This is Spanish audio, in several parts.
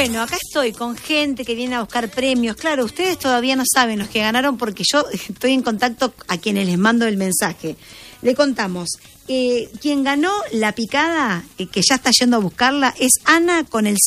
Bueno, acá estoy con gente que viene a buscar premios. Claro, ustedes todavía no saben los que ganaron porque yo estoy en contacto a quienes les mando el mensaje. Le contamos. Quien ganó la picada, que ya está yendo a buscarla, es Ana con el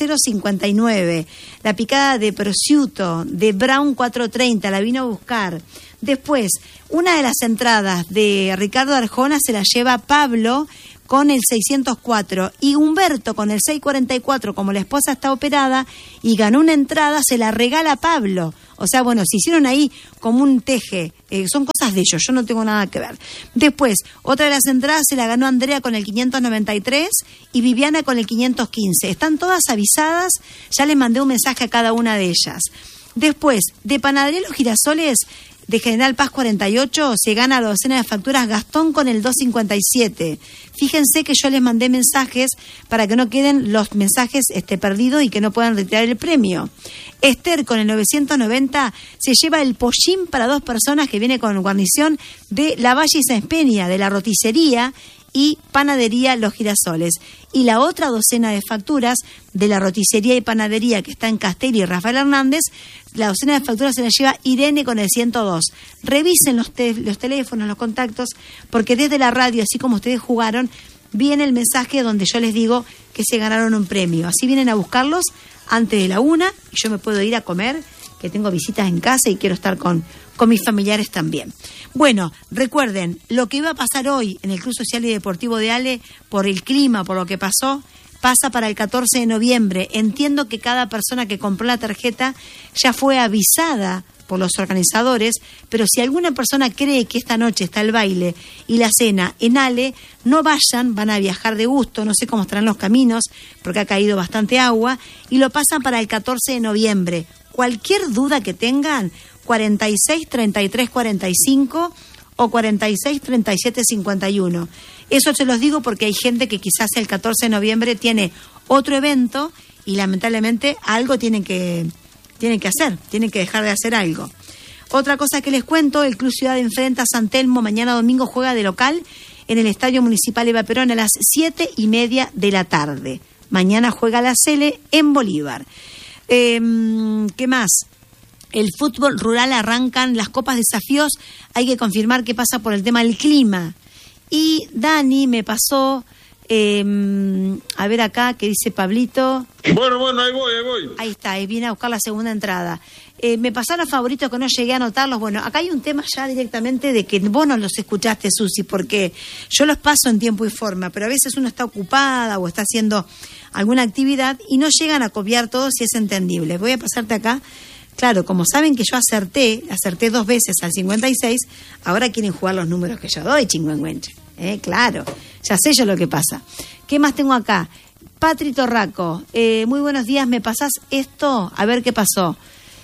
059. La picada de prosciutto, de Brown 430, la vino a buscar. Después, una de las entradas de Ricardo Arjona se la lleva Pablo con el 604 y Humberto con el 644, como la esposa está operada y ganó una entrada, se la regala a Pablo. O sea, bueno, se hicieron ahí como un teje, son cosas de ellos, yo no tengo nada que ver. Después, otra de las entradas se la ganó Andrea con el 593 y Viviana con el 515. Están todas avisadas, ya les mandé un mensaje a cada una de ellas. Después, de Panadería Los Girasoles, de General Paz 48, se gana la docena de facturas Gastón con el 257. Fíjense que yo les mandé mensajes para que no queden los mensajes perdidos y que no puedan retirar el premio. Esther con el 990 se lleva el pollín para 2 personas que viene con guarnición de La Valle y Sáenz Peña, de la roticería y Panadería Los Girasoles. Y la otra docena de facturas de la roticería y panadería que está en Castelli y Rafael Hernández, la docena de facturas se la lleva Irene con el 102. Revisen los teléfonos, los contactos, porque desde la radio, así como ustedes jugaron, viene el mensaje donde yo les digo que se ganaron un premio. Así vienen a buscarlos antes de la 1 y yo me puedo ir a comer, que tengo visitas en casa y quiero estar con mis familiares también. Bueno, recuerden, lo que iba a pasar hoy en el Club Social y Deportivo de Ale, por el clima, por lo que pasó, pasa para el 14 de noviembre. Entiendo que cada persona que compró la tarjeta ya fue avisada por los organizadores, pero si alguna persona cree que esta noche está el baile y la cena en Ale, no vayan, van a viajar de gusto, no sé cómo estarán los caminos, porque ha caído bastante agua, y lo pasan para el 14 de noviembre. Cualquier duda que tengan, 46 33 45 o 46 37 51. Eso se los digo porque hay gente que quizás el 14 de noviembre tiene otro evento y lamentablemente algo tienen que hacer, tienen que dejar de hacer algo. Otra cosa que les cuento, el Club Ciudad enfrenta a San Telmo, mañana domingo juega de local en el Estadio Municipal Eva Perón a las 7:30 de la tarde. Mañana juega la Cele en Bolívar. ¿Qué más? El fútbol rural arrancan las copas desafíos, hay que confirmar qué pasa por el tema del clima. Y Dani me pasó, a ver acá, ¿qué dice Pablito? Bueno, ahí voy. Ahí está, ahí viene a buscar la segunda entrada. Me pasaron favoritos que no llegué a anotarlos. Bueno, acá hay un tema ya directamente de que vos no los escuchaste, Susi, porque yo los paso en tiempo y forma, pero a veces uno está ocupada o está haciendo alguna actividad y no llegan a copiar todos y es entendible. Voy a pasarte acá. Claro, como saben que yo acerté 2 veces al 56, ahora quieren jugar los números que yo doy, chingüengüenche. Claro, ya sé yo lo que pasa. ¿Qué más tengo acá? Patri Torraco, muy buenos días, ¿me pasás esto? A ver qué pasó.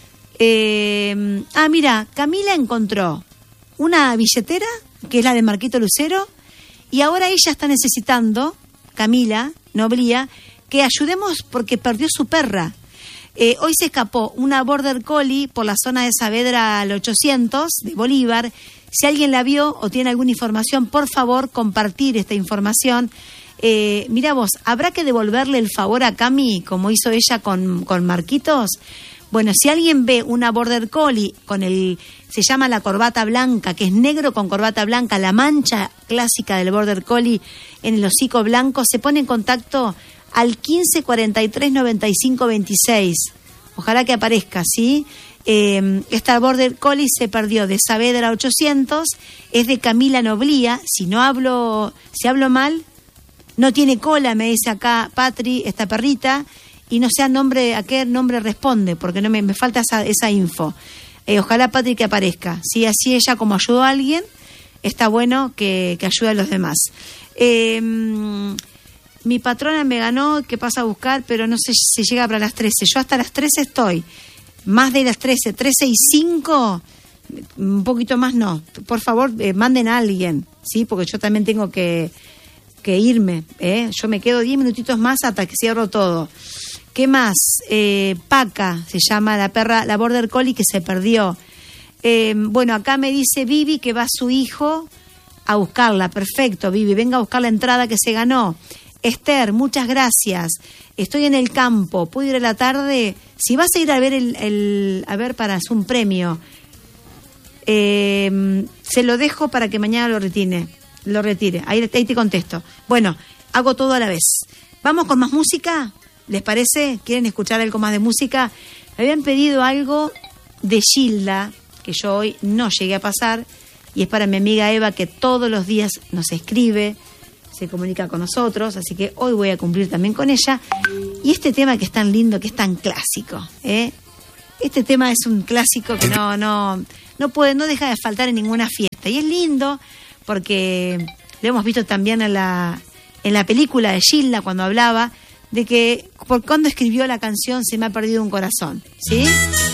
Mira, Camila encontró una billetera, que es la de Marquito Lucero, y ahora ella está necesitando, Camila Noblía, que ayudemos porque perdió su perra. Hoy se escapó una Border Collie por la zona de Saavedra al 800 de Bolívar. Si alguien la vio o tiene alguna información, por favor, compartir esta información. Mira vos, ¿habrá que devolverle el favor a Cami como hizo ella con Marquitos? Bueno, si alguien ve una Border Collie se llama la corbata blanca, que es negro con corbata blanca, la mancha clásica del Border Collie en el hocico blanco, se pone en contacto al 15 43 95 26. Ojalá que aparezca, ¿sí? Esta Border Collie se perdió de Saavedra 800, es de Camila Noblía. Si hablo mal, no tiene cola, me dice acá Patri, esta perrita, y no sé a qué nombre responde, porque no me falta esa info. Ojalá Patri que aparezca. Si así ella como ayudó a alguien, está bueno que ayude a los demás. Mi patrona me ganó, que pasa a buscar, pero no sé si llega para las 13. Yo hasta las 13 estoy. Más de las 13 y 5, un poquito más no. Por favor, manden a alguien, ¿sí? Porque yo también tengo que irme, Yo me quedo 10 minutitos más hasta que cierro todo. ¿Qué más? Paca, se llama la perra, la Border Collie que se perdió. Bueno, acá me dice Vivi que va su hijo a buscarla. Perfecto, Vivi, venga a buscar la entrada que se ganó. Esther, muchas gracias. Estoy en el campo, ¿puedo ir a la tarde? Si vas a ir a ver para hacer un premio, se lo dejo para que mañana lo retire. Ahí te contesto. Bueno, hago todo a la vez. ¿Vamos con más música? ¿Les parece? ¿Quieren escuchar algo más de música? Me habían pedido algo de Gilda, que yo hoy no llegué a pasar, y es para mi amiga Eva, que todos los días nos escribe, se comunica con nosotros, así que hoy voy a cumplir también con ella. Y este tema que es tan lindo, que es tan clásico, este tema es un clásico que no deja de faltar en ninguna fiesta. Y es lindo porque lo hemos visto también en la película de Gilda, cuando hablaba de que por cuando escribió la canción Se me ha perdido un corazón, ¿sí?